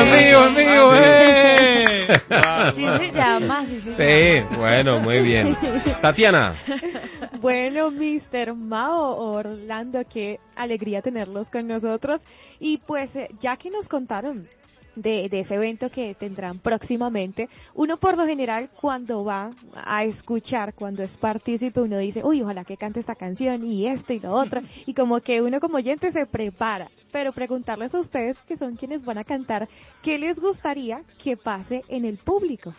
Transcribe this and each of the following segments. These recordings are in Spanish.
es mío, Sí se llama, sí se Sí, llama. bueno, muy bien. Tatiana. Bueno, Mr. Mao Orlando, qué alegría tenerlos con nosotros. Y pues, ya que nos contaron de ese evento que tendrán próximamente, uno por lo general cuando va a escuchar, cuando es partícipe, uno dice, uy, ojalá que cante esta canción y esto y lo otro, y como que uno como oyente se prepara, pero preguntarles a ustedes, que son quienes van a cantar, ¿qué les gustaría que pase en el público?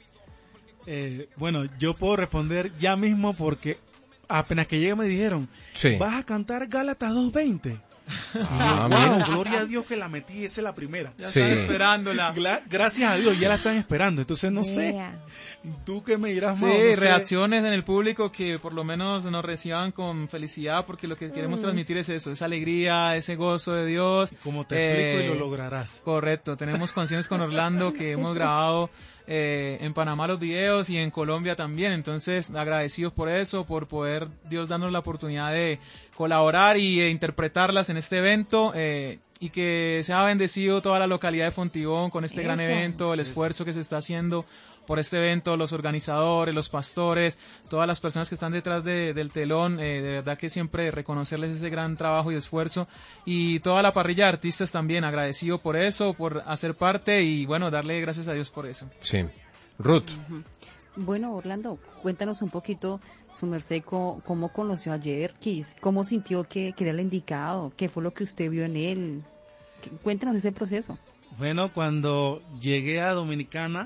Bueno, yo puedo responder ya mismo porque apenas que llegué me dijeron, Sí. ¿vas a cantar Gálatas 2:20? Ah, Wow, mira. gloria a Dios que la metí, esa es la primera. Ya Sí. están esperándola. Gracias a Dios, ya la están esperando. Entonces no sé, Vea. tú qué me dirás, Sí, Mau, no sé. reacciones en el público que por lo menos nos reciban con felicidad, porque lo que queremos transmitir es eso, esa alegría, ese gozo de Dios. Como te explico y lo lograrás. Correcto, tenemos canciones con Orlando que hemos grabado en Panamá los videos y en Colombia también, entonces agradecidos por eso, por poder Dios darnos la oportunidad de colaborar y interpretarlas en este evento y que sea bendecido toda la localidad de Fontibón con este gran Eso. evento, el esfuerzo que se está haciendo por este evento, los organizadores, los pastores, todas las personas que están detrás del telón, de verdad que siempre reconocerles ese gran trabajo y esfuerzo, y toda la parrilla de artistas también, agradecido por eso, por hacer parte y bueno, darle gracias a Dios por eso. Sí. Ruth. Bueno, Orlando, cuéntanos un poquito, su merced, cómo conoció a Jerkis, cómo sintió que era el indicado, qué fue lo que usted vio en él. Cuéntanos ese proceso. Bueno, cuando llegué a Dominicana,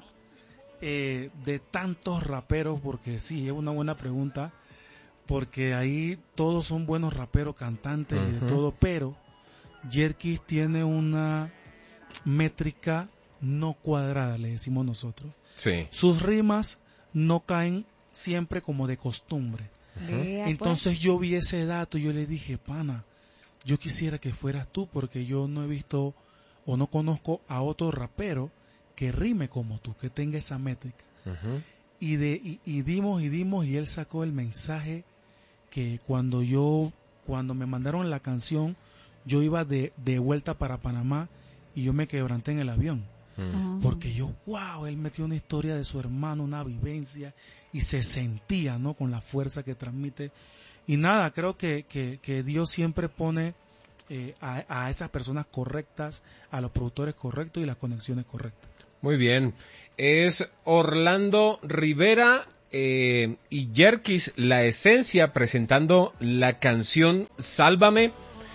de tantos raperos, porque sí, es una buena pregunta, porque ahí todos son buenos raperos, cantantes y de todo, pero Jerkis tiene una métrica no cuadrada, le decimos nosotros. Sí. Sus rimas no caen siempre como de costumbre. Vea, Entonces yo vi ese dato y yo le dije, pana, yo quisiera que fueras tú porque yo no he visto o no conozco a otro rapero que rime como tú, que tenga esa métrica. Ujú. Y dimos y él sacó el mensaje que cuando me mandaron la canción, yo iba de vuelta para Panamá y yo me quebranté en el avión. Porque wow, él metió una historia de su hermano, una vivencia, y se sentía, ¿no? Con la fuerza que transmite. Y nada, creo que Dios siempre pone a esas personas correctas, a los productores correctos y las conexiones correctas. Muy bien. Es Orlando Rivera y Jerkis La Esencia presentando la canción Sálvame.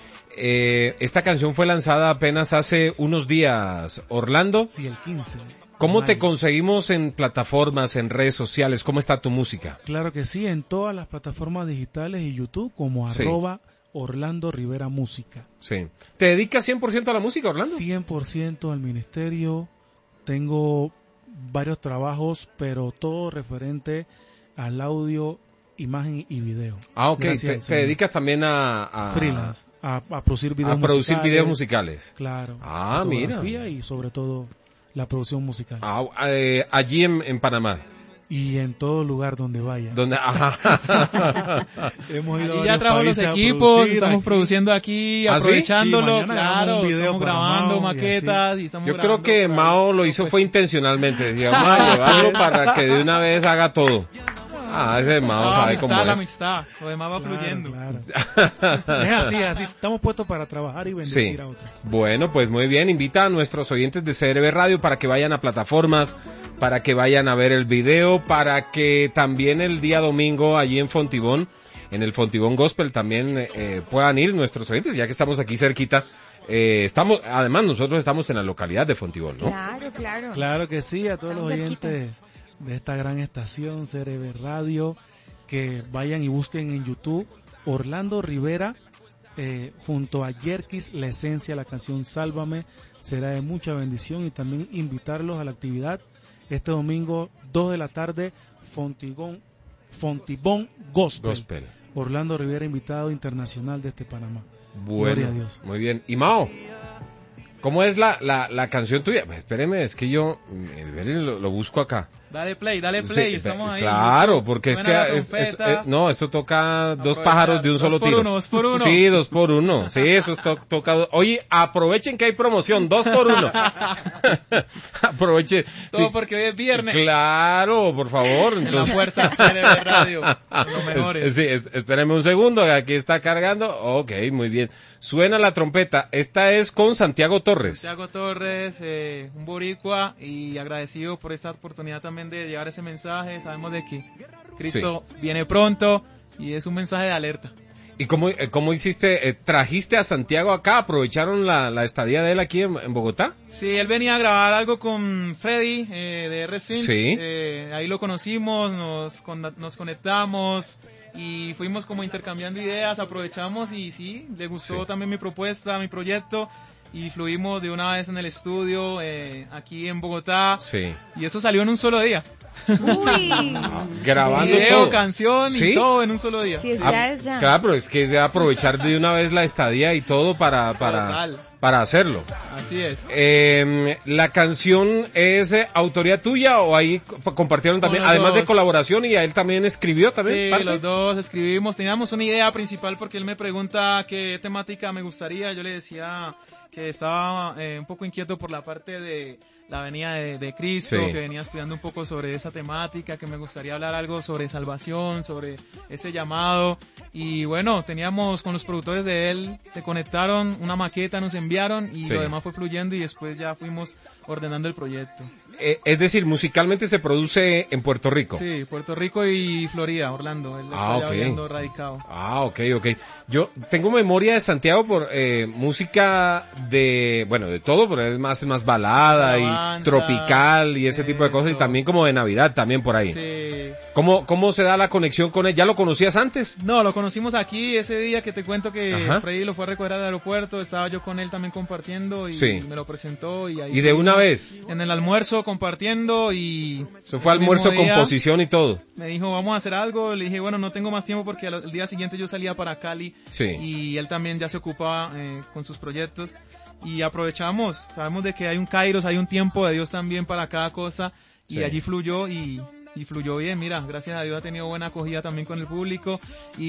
Esta canción fue lanzada apenas hace unos días, Orlando. Sí, el 15. ¿Cómo te Mayo. conseguimos en plataformas, en redes sociales? ¿Cómo está tu música? Claro que sí, en todas las plataformas digitales y YouTube como Sí. @Orlando Rivera Música. Sí. ¿Te dedicas 100% a la música, Orlando? 100% al ministerio. Tengo varios trabajos, pero todo referente al audio, imagen y video. Ah, ok. Gracias al Te Señor. dedicas también a Freelance, a producir videos a producir musicales. videos musicales. Claro. Ah, fotografía mira. y sobre todo la producción musical. Allí en Panamá. Y en todo lugar donde vaya. Donde, ajá. Hemos ido a Allí ya varios trajo los países a equipos, producir estamos aquí. produciendo aquí, ¿Ah, sí? aprovechándolo, Sí, mañana grabamos claro, un video estamos para grabando Mao y maquetas y estamos Yo creo grabando que por ahí. Mao lo hizo fue intencionalmente. Decía, vamos a llevarlo para que de una vez haga todo. Ah, ese Mao No, sabe amistad, cómo la es. amistad, lo demás va fluyendo. Claro. Es así. Estamos puestos para trabajar y bendecir Sí. a otros. Bueno, pues muy bien. Invita a nuestros oyentes de CRB Radio para que vayan a plataformas, para que vayan a ver el video, para que también el día domingo allí en Fontibón, en el Fontibón Gospel, también puedan ir nuestros oyentes, ya que estamos aquí cerquita. Además nosotros estamos en la localidad de Fontibón, ¿no? Claro, claro. Claro que sí, a todos Estamos los oyentes de esta gran estación CRB Radio, que vayan y busquen en YouTube Orlando Rivera junto a Jerkis La Esencia, la canción Sálvame, será de mucha bendición, y también invitarlos a la actividad este domingo 2 de la tarde, Fontibón Gospel. Orlando Rivera, invitado internacional desde Panamá. Gloria a Bueno, Dios. muy bien. Y Mao, ¿cómo es la canción tuya? Espéreme, es que yo lo busco acá. Dale play, Sí, estamos ahí. claro, porque es Suena que la trompeta. no, esto toca dos Aprovechar, pájaros de un solo tiro. 2 por 1. Sí, 2 por 1. Sí, eso es toca. Oye, aprovechen que hay promoción, 2 por 1. Aprovechen. Todo Sí. porque hoy es viernes. Claro, por favor. En la Entonces, puerta CNB Radio, los mejores. Sí, espéreme un segundo, aquí está cargando. Ok, muy bien. Suena la trompeta. Esta es con Santiago Torres. Santiago Torres, un boricua, y agradecido por esta oportunidad también de llevar ese mensaje. Sabemos de que Cristo viene pronto y es un mensaje de alerta. ¿Y cómo hiciste? ¿Trajiste a Santiago acá? ¿Aprovecharon la estadía de él aquí en Bogotá? Sí, él venía a grabar algo con Freddy de R Films. Sí. Ahí lo conocimos, nos conectamos y fuimos como intercambiando ideas, aprovechamos y sí, le gustó también mi propuesta, mi proyecto, y fluimos de una vez en el estudio aquí en Bogotá. Sí. Y eso salió en un solo día. Uy. Grabando Video, todo. canción ¿Sí? y todo en un solo día. Si es ya, es ya. Claro, pero es que es de aprovechar de una vez la estadía y todo para hacerlo. Así es. ¿La canción es autoría tuya o ahí compartieron también, Con los además de dos. colaboración, y a él también escribió también? Sí, parte? los dos escribimos, teníamos una idea principal porque él me pregunta qué temática me gustaría, yo le decía que estaba un poco inquieto por la parte de la venida de Cristo, Sí. que venía estudiando un poco sobre esa temática, que me gustaría hablar algo sobre salvación, sobre ese llamado, y bueno, teníamos con los productores de él, se conectaron, una maqueta nos enviaron y Sí. lo demás fue fluyendo y después ya fuimos ordenando el proyecto. Es decir, musicalmente se produce en Puerto Rico. Sí, Puerto Rico y Florida, Orlando, él está allá ok. viviendo radicado. Ah, ok. Yo tengo memoria de Santiago por música de todo, pero es más balada Alabanza, y tropical y ese tipo de cosas, y eso. también como de Navidad también por ahí. Sí. ¿Cómo se da la conexión con él? ¿Ya lo conocías antes? No, lo conocimos aquí ese día que te cuento que Ajá. Freddy lo fue a recoger al aeropuerto, estaba yo con él también compartiendo y Sí. me lo presentó y ahí Y de una estuvimos vez. en el almuerzo compartiendo y Eso fue ese almuerzo, mismo día composición y todo. me dijo, vamos a hacer algo, le dije, bueno, no tengo más tiempo porque el día siguiente yo salía para Cali Sí. y él también ya se ocupaba con sus proyectos y aprovechamos, sabemos de que hay un kairos, hay un tiempo de Dios también para cada cosa y Sí. allí fluyó y fluyó bien, mira, gracias a Dios ha tenido buena acogida también con el público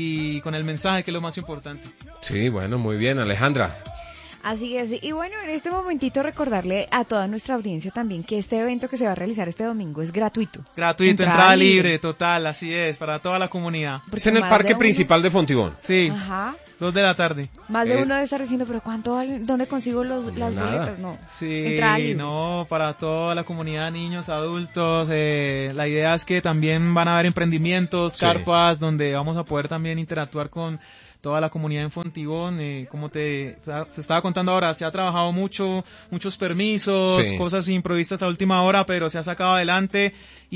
y con el mensaje, que es lo más importante. Sí, bueno, muy bien, Alejandra. Así es, y bueno, en este momentito recordarle a toda nuestra audiencia también que este evento que se va a realizar este domingo es gratuito. Gratuito, entrada libre, total, así es, para toda la comunidad. Es en el más parque de uno- principal de Fontibón. Sí, Ajá. 2 de la tarde. Más de Eh, uno debe estar diciendo, pero ¿cuánto vale? ¿Dónde consigo las nada. boletas? No. Sí, Entrada libre. no, para toda la comunidad, niños, adultos, la idea es que también van a haber emprendimientos, Sí. carpas, donde vamos a poder también interactuar con toda la comunidad en Fontibón, como se estaba contando ahora, se ha trabajado muchos permisos, Sí. cosas improvistas a última hora, pero se ha sacado adelante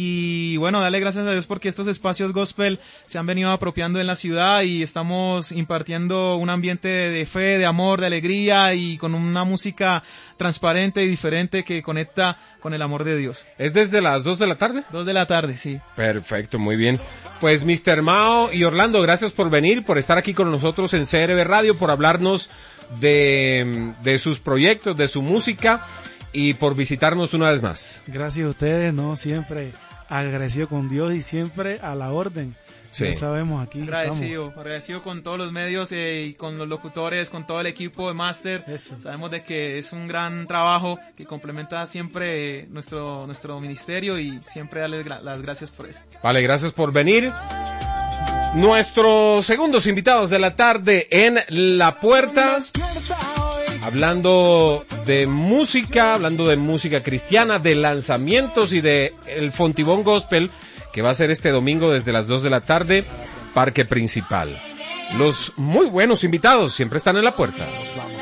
y bueno, darle gracias a Dios porque estos espacios gospel se han venido apropiando en la ciudad y estamos impartiendo un ambiente de fe, de amor, de alegría y con una música transparente y diferente que conecta con el amor de Dios. ¿Es desde las 2 de la tarde? 2 de la tarde, sí. Perfecto, muy bien. Pues Mr. Mao y Orlando, gracias por venir, por estar aquí con nosotros en CRB Radio, por hablarnos de sus proyectos, de su música y por visitarnos una vez más. Gracias a ustedes, no, siempre agradecido con Dios y siempre a la orden. Sí. Ya sabemos, aquí Agradecido con todos los medios y con los locutores, con todo el equipo de Máster. Eso. Sabemos de que es un gran trabajo que complementa siempre nuestro ministerio y siempre darles las gracias por eso. Vale, gracias por venir. Nuestros segundos invitados de la tarde en La Puerta, hablando de música cristiana, de lanzamientos y de el Fontibón Gospel, que va a ser este domingo desde las 2 de la tarde, Parque Principal. Los muy buenos invitados siempre están en La Puerta.